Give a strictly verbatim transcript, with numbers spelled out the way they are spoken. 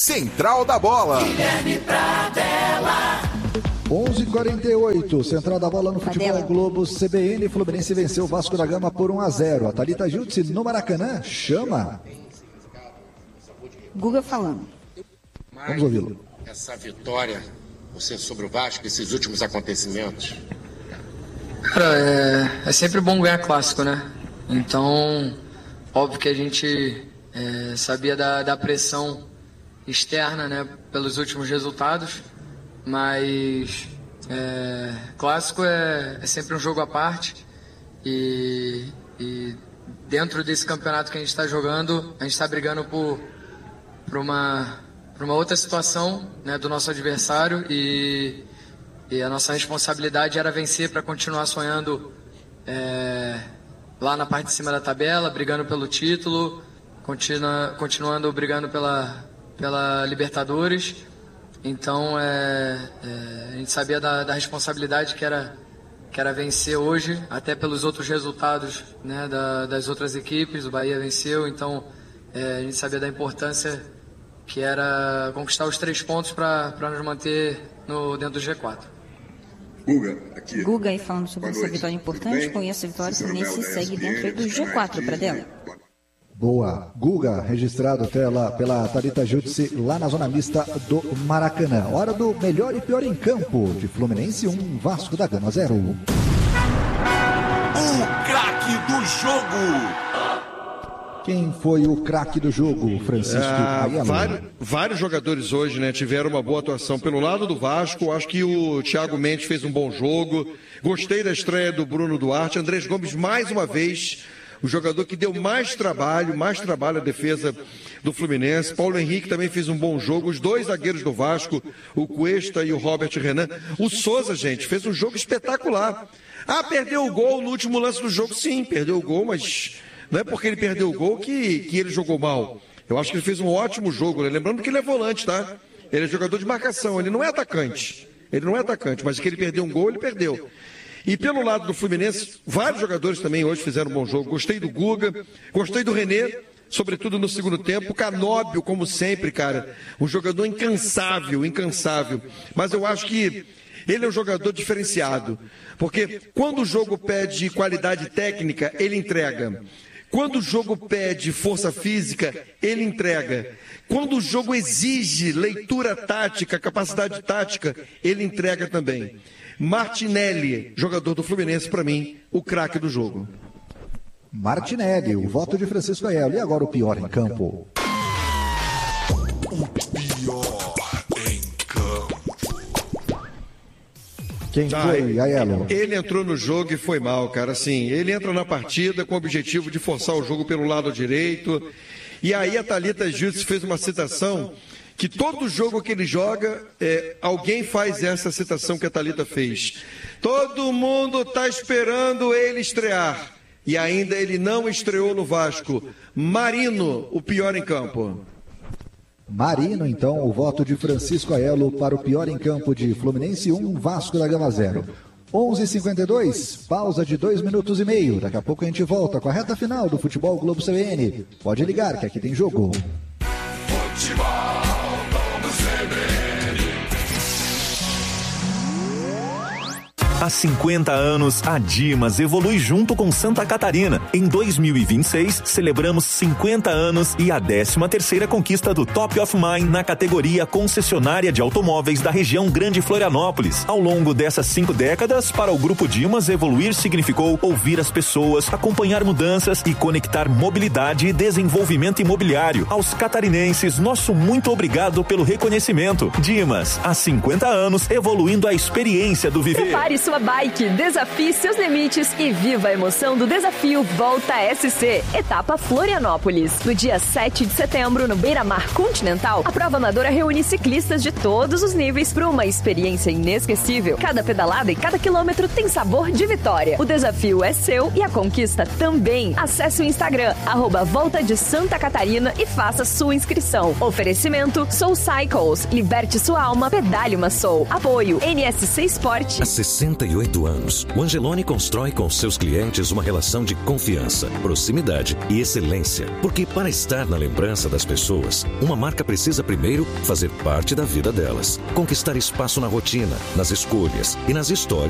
Central da Bola. Guilherme Pradella. onze e quarenta e oito, Central da Bola no Futebol Pradella. Globo, C B N, Fluminense venceu o Vasco da Gama por um a zero. A Thalita Jutsi no Maracanã chama. Guga falando. Vamos ouvi-lo. Essa vitória, você sobre o Vasco, esses últimos acontecimentos. Cara, é, é sempre bom ganhar clássico, né? Então, óbvio que a gente é, sabia da, da pressão externa, né, pelos últimos resultados, mas é, clássico é, é sempre um jogo à parte e, e dentro desse campeonato que a gente está jogando, a gente está brigando por, por, uma, por uma outra situação, né, do nosso adversário e, e a nossa responsabilidade era vencer para continuar sonhando é, lá na parte de cima da tabela, brigando pelo título, continua, continuando brigando pela, pela Libertadores. Então é, é, a gente sabia da, da responsabilidade que era, que era vencer hoje, até pelos outros resultados, né, da, das outras equipes. O Bahia venceu, então é, a gente sabia da importância que era conquistar os três pontos para nos manter no, dentro do G quatro. Guga, aqui. Guga aí falando sobre essa vitória importante. Com essa vitória, o Fluminense segue dentro do G quatro, Pradella. Boa. Guga, registrado tela pela Thalita Jutsi lá na zona mista do Maracanã. Hora do melhor e pior em campo de Fluminense um, Vasco da Gama zero. O craque do jogo. Quem foi o craque do jogo, Francisco? Ah, vários, vários jogadores hoje, né, tiveram uma boa atuação. Pelo lado do Vasco, acho que o Thiago Mendes fez um bom jogo. Gostei da estreia do Bruno Duarte. Andrés Gomes, mais uma vez, o jogador que deu mais trabalho, mais trabalho à defesa do Fluminense. Paulo Henrique também fez um bom jogo. Os dois zagueiros do Vasco, o Cuesta e o Robert Renan. O Souza, gente, fez um jogo espetacular. Ah, perdeu o gol no último lance do jogo? Sim, perdeu o gol, mas não é porque ele perdeu o gol que, que ele jogou mal. Eu acho que ele fez um ótimo jogo, né? Lembrando que ele é volante, tá? Ele é jogador de marcação, ele não é atacante. Ele não é atacante, mas que ele perdeu um gol, ele perdeu. E pelo lado do Fluminense, vários jogadores também hoje fizeram um bom jogo. Gostei do Guga, gostei do René, sobretudo no segundo tempo. Canóbio, como sempre, cara, um jogador incansável, incansável. Mas eu acho que ele é um jogador diferenciado, porque quando o jogo pede qualidade técnica, ele entrega. Quando o jogo pede força física, ele entrega. Quando o jogo exige leitura tática, capacidade tática, ele entrega também. Martinelli, jogador do Fluminense, para mim, o craque do jogo. Martinelli, o voto de Francisco Aiello. E agora o pior em campo. O pior em campo. Quem foi, Aiello? Ele entrou no jogo e foi mal, cara. Assim, ele entra na partida com o objetivo de forçar o jogo pelo lado direito. E aí a Thalita Jutsi fez uma citação que todo jogo que ele joga, é, alguém faz essa citação que a Thalita fez. Todo mundo está esperando ele estrear. E ainda ele não estreou no Vasco. Marino, o pior em campo. Marino, então, o voto de Francisco Aiello para o pior em campo de Fluminense um, Vasco da Gama zero. onze e cinquenta e dois, pausa de dois minutos e meio. Daqui a pouco a gente volta com a reta final do Futebol Globo C B N. Pode ligar que aqui tem jogo. Futebol Globo C B N. Há cinquenta anos, a Dimas evolui junto com Santa Catarina. Em dois mil e vinte e seis, celebramos cinquenta anos e a décima terceira conquista do Top of Mind na categoria concessionária de automóveis da região Grande Florianópolis. Ao longo dessas cinco décadas, para o Grupo Dimas, evoluir significou ouvir as pessoas, acompanhar mudanças e conectar mobilidade e desenvolvimento imobiliário. Aos catarinenses, nosso muito obrigado pelo reconhecimento. Dimas, há cinquenta anos, evoluindo a experiência do viver. Prepare sua bike, desafie seus limites e viva a emoção do desafio Volta S C, etapa Florianópolis. No dia sete de setembro, no Beira-Mar Continental, a prova amadora reúne ciclistas de todos os níveis para uma experiência inesquecível. Cada pedalada e cada quilômetro tem sabor de vitória. O desafio é seu e a conquista também. Acesse o Instagram, arroba Volta de Santa Catarina e faça sua inscrição. Oferecimento Soul Cycles, liberte sua alma, pedale uma Soul. Apoio N S C Sport. Há sessenta quarenta e oito anos, o Angeloni constrói com seus clientes uma relação de confiança, proximidade e excelência. Porque para estar na lembrança das pessoas, uma marca precisa primeiro fazer parte da vida delas, conquistar espaço na rotina, nas escolhas e nas histórias